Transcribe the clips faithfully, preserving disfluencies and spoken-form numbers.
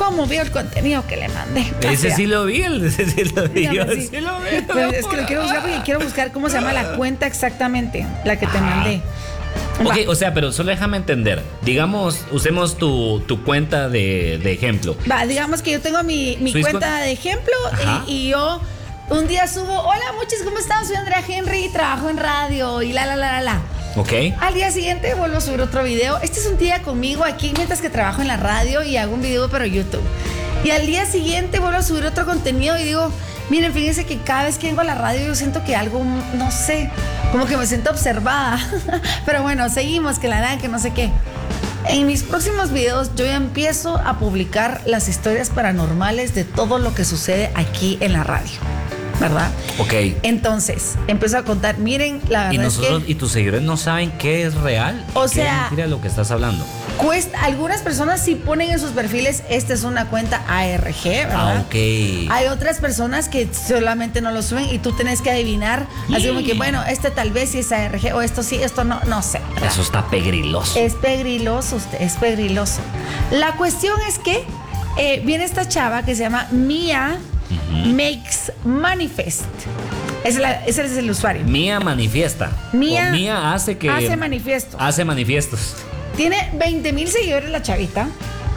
cómo vio el contenido que le mandé. Ese sí lo vi, ese sí lo vi. Yo sí. sí lo vi. Pues es que lo quiero buscar porque quiero buscar cómo se llama la cuenta exactamente, la que te mandé. Ok, Va. o sea, pero solo déjame entender. Digamos, usemos tu, tu cuenta de, de ejemplo. Va, digamos que yo tengo mi, mi cuenta de ejemplo y, y yo un día subo, hola muchos, ¿cómo están? Soy Andrea Henry, trabajo en radio y la, la, la, la, la. Ok. Al día siguiente vuelvo a subir otro video. Este es un día conmigo aquí mientras que trabajo en la radio y hago un video para YouTube. Y al día siguiente vuelvo a subir otro contenido y digo, miren, fíjense que cada vez que vengo a la radio yo siento que algo, no sé, como que me siento observada. Pero bueno, seguimos, que la nada, que no sé qué. En mis próximos videos yo ya empiezo a publicar las historias paranormales de todo lo que sucede aquí en la radio, ¿verdad? Ok. Entonces, empiezo a contar, miren, la verdad ¿Y nosotros es que y tus seguidores no saben qué es real? O ¿Qué sea, es mentira lo que estás hablando? cuesta, algunas personas sí ponen en sus perfiles, esta es una cuenta A R G, ¿verdad? Ah, ok. Hay otras personas que solamente no lo suben y tú tenés que adivinar, así como que, bueno, este tal vez sí es A R G o esto sí, esto no, no sé, ¿verdad? Eso está pegriloso. Es pegriloso, usted, es pegriloso. La cuestión es que eh, viene esta chava que se llama Mia uh-huh. Makes Manifest. Ese es, la, ese es el usuario. Mía manifiesta. Mía, o Mía hace que. Hace manifiestos. Hace manifiestos. Tiene veinte mil seguidores la chavita.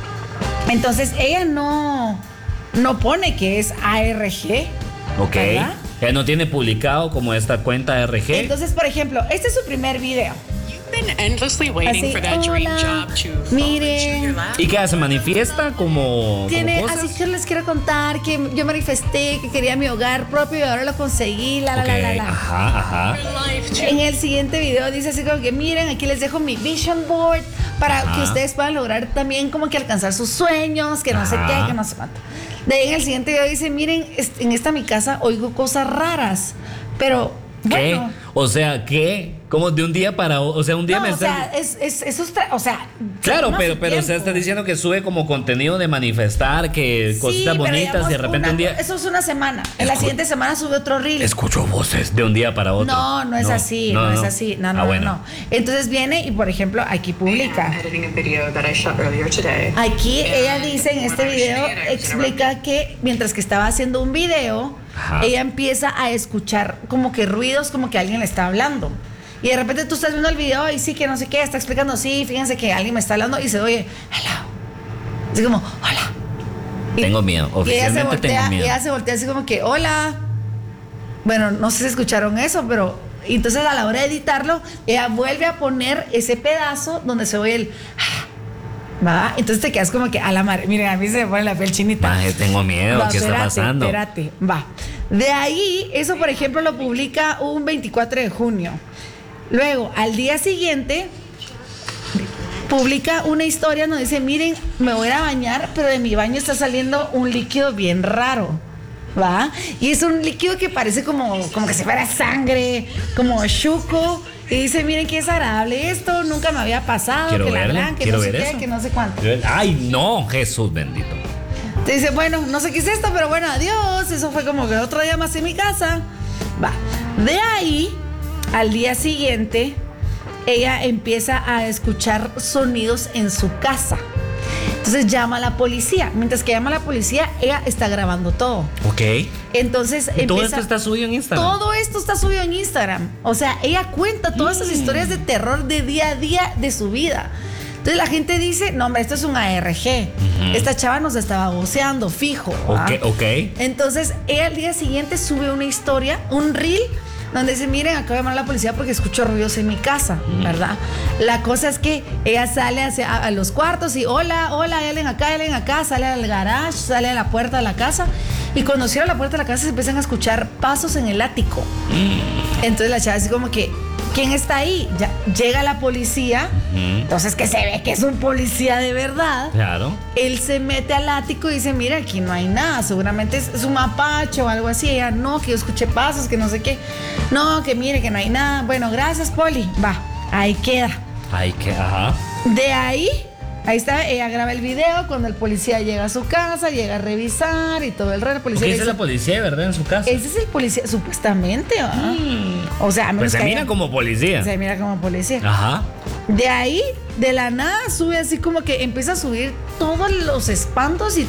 Entonces ella no, no pone que es A R G. Ok. ¿Verdad? Ella no tiene publicado como esta cuenta A R G. Entonces, por ejemplo, este es su primer video. Endlessly waiting Así, for that dream hola, job to miren. ¿Y qué hace? ¿Manifiesta como, Tiene, como así cosas? que les quiero contar que yo manifesté que quería mi hogar propio y ahora lo conseguí, la, la, Okay. la, la, la. Ajá, ajá. En el siguiente video dice así como que miren, aquí les dejo mi vision board para Ajá. que ustedes puedan lograr también como que alcanzar sus sueños, que no sé Ajá. qué, que no sé cuánto. De ahí en el siguiente video dice, miren, en esta mi casa oigo cosas raras, pero ¿Qué? bueno. O sea, ¿qué? Como de un día para otro. O sea, un día No, me o está. sea, es, es, eso es tra- o sea, Claro, toma pero, su pero o sea, tiempo. está diciendo que sube como contenido de manifestar, que Sí, cositas pero bonitas digamos, y de repente una- un día. Eso es una semana. En la Escu- siguiente semana sube otro reel. Escucho voces de un día para otro. No, no es así, no, es así. No, no, Ah, no, bueno. no. Entonces viene y, por ejemplo, aquí publica. editing a video that I shot earlier today. Aquí ella dice en este video, explica que mientras que estaba haciendo un video, Ajá. ella empieza a escuchar como que ruidos, como que alguien le está hablando. Y de repente tú estás viendo el video y sí, que no sé qué, está explicando, sí, fíjense que alguien me está hablando y se oye, hello. Así como, hola. Y- Tengo miedo, y ella se oficialmente voltea, tengo miedo. y ella se voltea así como que, hola. Bueno, no sé si escucharon eso, pero y entonces a la hora de editarlo, ella vuelve a poner ese pedazo donde se oye el... ¿Va? Entonces te quedas como que a la madre. Miren, a mí se me pone la piel chinita. Maje, tengo miedo. Va, ¿Qué está espérate, pasando? Espérate, va. De ahí, eso por ejemplo lo publica un veinticuatro de junio. Luego, al día siguiente, publica una historia donde dice, miren, me voy a ir a bañar, pero de mi baño está saliendo un líquido bien raro. ¿Va? Y es un líquido que parece como, como que si fuera sangre, como chuco. Y dice, miren qué desagradable esto, nunca me había pasado, Quiero que la verlo, blanca, que quiero no sé ver qué, eso. que no sé cuánto. Ay, no, Jesús bendito. Te dice, bueno, no sé qué es esto, pero bueno, adiós. Eso fue como que otro día más en mi casa. Va. De ahí, al día siguiente, ella empieza a escuchar sonidos en su casa. Entonces llama a la policía. Mientras que llama a la policía, ella está grabando todo. Ok. Entonces Todo empieza, esto está subido en Instagram. Todo esto está subido en Instagram. O sea, ella cuenta todas esas historias de terror de día a día de su vida. Entonces la gente dice, no hombre, esto es un A R G. Uh-huh. Esta chava nos estaba voceando, fijo. ¿va? Ok, ok. Entonces ella al día siguiente sube una historia, un reel, donde dice, miren, acabo de llamar a la policía porque escucho ruidos en mi casa, ¿verdad? La cosa es que ella sale hacia, a, a los cuartos y hola, hola, hay alguien acá, hay alguien acá, sale al garage, sale a la puerta de la casa y cuando cierra la puerta de la casa se empiezan a escuchar pasos en el ático. Entonces la chava así como que, ¿quién está ahí? Ya, llega la policía, uh-huh. Entonces que se ve que es un policía de verdad. Claro. Él se mete al ático y dice, mira, aquí no hay nada, seguramente es, es un mapacho o algo así. Ella, no, que yo escuché pasos, que no sé qué. No, que mire, que no hay nada. Bueno, gracias, Poli. Va, ahí queda. Ahí queda, ajá. De ahí, ahí está, ella graba el video cuando el policía llega a su casa, llega a revisar y todo el resto. ¿Qué dice la policía, verdad, en su casa? Ese es el policía, supuestamente, ¿verdad? Mm. O sea, a menos pues se que mira haya, como policía. Se mira como policía. Ajá. De ahí, de la nada, sube así como que empieza a subir todos los espantos y